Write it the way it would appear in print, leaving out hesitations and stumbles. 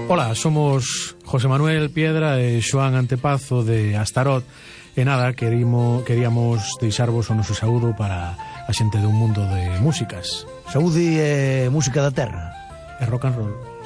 Ola, somos José Manuel Piedra e Xoán Antepazo de Astarot. E nada, queríamos deixarvos o noso saúdo para a xente dun mundo de músicas. Saúde e música da terra. E rock and roll.